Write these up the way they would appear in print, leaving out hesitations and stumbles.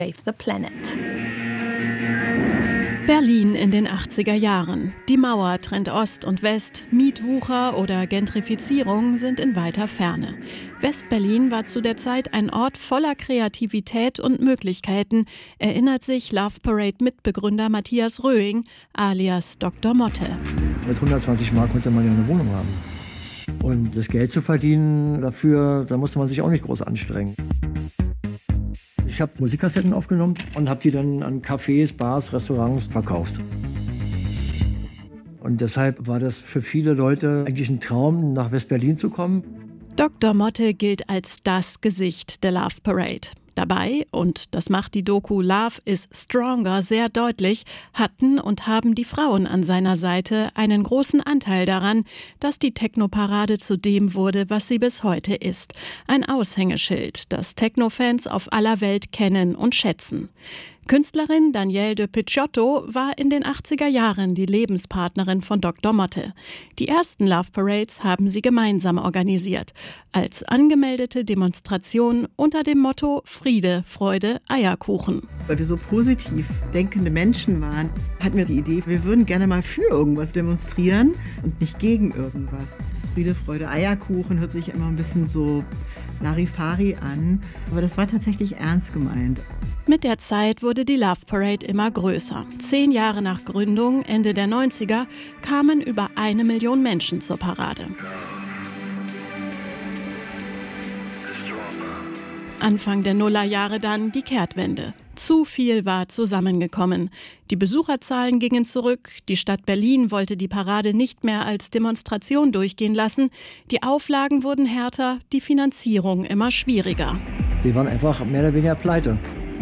Save the Planet. Berlin in den 80er Jahren. Die Mauer trennt Ost und West, Mietwucher oder Gentrifizierung sind in weiter Ferne. West-Berlin war zu der Zeit ein Ort voller Kreativität und Möglichkeiten, erinnert sich Love Parade-Mitbegründer Matthias Röing, alias Dr. Motte. Mit 120 Mark konnte man ja eine Wohnung haben. Und das Geld zu verdienen dafür, da musste man sich auch nicht groß anstrengen. Ich habe Musikkassetten aufgenommen und habe die dann an Cafés, Bars, Restaurants verkauft. Und deshalb war das für viele Leute eigentlich ein Traum, nach West-Berlin zu kommen. Dr. Motte gilt als das Gesicht der Love Parade. Dabei, und das macht die Doku Love is Stronger sehr deutlich, hatten und haben die Frauen an seiner Seite einen großen Anteil daran, dass die Techno-Parade zu dem wurde, was sie bis heute ist. Ein Aushängeschild, das Techno-Fans auf aller Welt kennen und schätzen. Künstlerin Danielle de Picciotto war in den 80er Jahren die Lebenspartnerin von Dr. Motte. Die ersten Love Parades haben sie gemeinsam organisiert, als angemeldete Demonstration unter dem Motto Friede, Freude, Eierkuchen. Weil wir so positiv denkende Menschen waren, hatten wir die Idee, wir würden gerne mal für irgendwas demonstrieren und nicht gegen irgendwas. Friede, Freude, Eierkuchen hört sich immer ein bisschen so Larifari an, aber das war tatsächlich ernst gemeint. Mit der Zeit wurde die Love Parade immer größer. 10 Jahre nach Gründung, Ende der 90er, kamen über 1 Million Menschen zur Parade. Anfang der Nullerjahre dann die Kehrtwende. Zu viel war zusammengekommen. Die Besucherzahlen gingen zurück, die Stadt Berlin wollte die Parade nicht mehr als Demonstration durchgehen lassen, die Auflagen wurden härter, die Finanzierung immer schwieriger. Wir waren einfach mehr oder weniger pleite.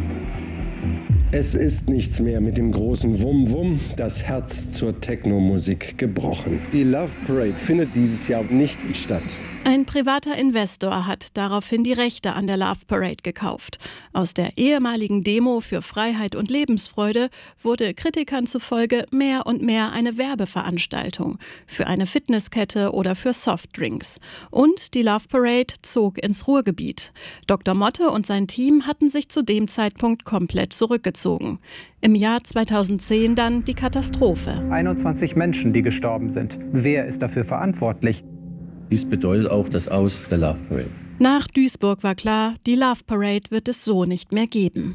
Es ist nichts mehr mit dem großen Wum-Wum, das Herz zur Techno-Musik gebrochen. Die Love Parade findet dieses Jahr nicht statt. Ein privater Investor hat daraufhin die Rechte an der Love Parade gekauft. Aus der ehemaligen Demo für Freiheit und Lebensfreude wurde Kritikern zufolge mehr und mehr eine Werbeveranstaltung für eine Fitnesskette oder für Softdrinks. Und die Love Parade zog ins Ruhrgebiet. Dr. Motte und sein Team hatten sich zu dem Zeitpunkt komplett zurückgezogen. Im Jahr 2010 dann die Katastrophe. 21 Menschen, die gestorben sind. Wer ist dafür verantwortlich? Dies bedeutet auch das Aus der Love Parade. Nach Duisburg war klar, die Love Parade wird es so nicht mehr geben.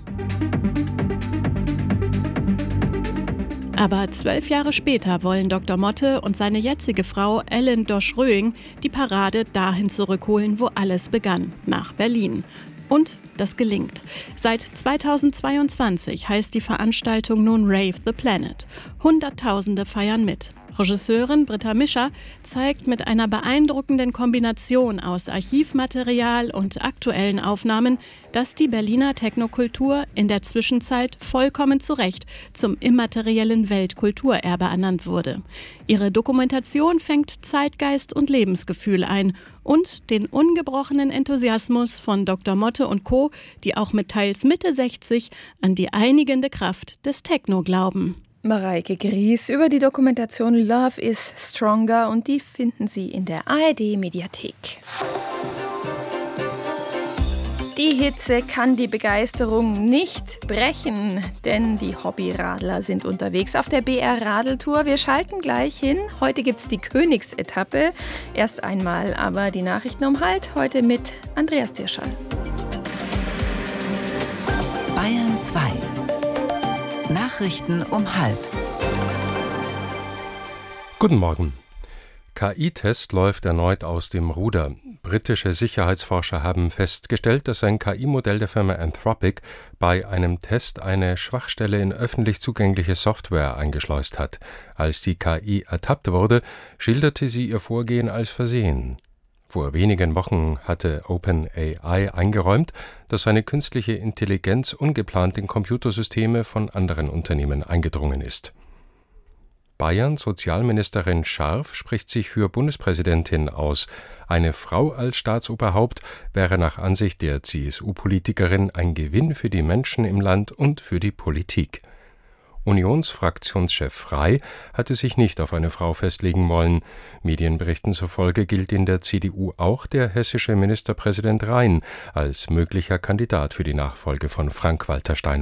Aber 12 Jahre später wollen Dr. Motte und seine jetzige Frau Ellen Dosch-Röing die Parade dahin zurückholen, wo alles begann, nach Berlin. Und das gelingt. Seit 2022 heißt die Veranstaltung nun Rave the Planet. Hunderttausende feiern mit. Regisseurin Britta Mischer zeigt mit einer beeindruckenden Kombination aus Archivmaterial und aktuellen Aufnahmen, dass die Berliner Technokultur in der Zwischenzeit vollkommen zu Recht zum immateriellen Weltkulturerbe ernannt wurde. Ihre Dokumentation fängt Zeitgeist und Lebensgefühl ein und den ungebrochenen Enthusiasmus von Dr. Motte und Co., die auch mit teils Mitte 60 an die einigende Kraft des Techno glauben. Mareike Gries über die Dokumentation Love is Stronger und die finden Sie in der ARD-Mediathek. Die Hitze kann die Begeisterung nicht brechen, denn die Hobbyradler sind unterwegs auf der BR-Radeltour. Wir schalten gleich hin. Heute gibt es die Königsetappe. Erst einmal aber die Nachrichten um halb. Heute mit Andreas Dirschall. Bayern 2. Nachrichten um halb. Guten Morgen. KI-Test läuft erneut aus dem Ruder. Britische Sicherheitsforscher haben festgestellt, dass ein KI-Modell der Firma Anthropic bei einem Test eine Schwachstelle in öffentlich zugängliche Software eingeschleust hat. Als die KI ertappt wurde, schilderte sie ihr Vorgehen als Versehen. Vor wenigen Wochen hatte OpenAI eingeräumt, dass eine künstliche Intelligenz ungeplant in Computersysteme von anderen Unternehmen eingedrungen ist. Bayerns Sozialministerin Scharf spricht sich für Bundespräsidentin aus. Eine Frau als Staatsoberhaupt wäre nach Ansicht der CSU-Politikerin ein Gewinn für die Menschen im Land und für die Politik. Unionsfraktionschef Frey hatte sich nicht auf eine Frau festlegen wollen. Medienberichten zufolge gilt in der CDU auch der hessische Ministerpräsident Rhein als möglicher Kandidat für die Nachfolge von Frank-Walter Steinmeier.